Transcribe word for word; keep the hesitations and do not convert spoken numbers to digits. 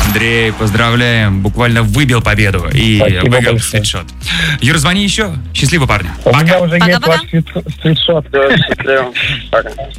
Андрей, поздравляем. Буквально выбил победу и Спасибо выиграл большое. свитшот. Юр, звони еще. Счастливо, парни. У меня Пока. уже Пока-пока. есть ваш свит- свитшот. Счастливо. Пока.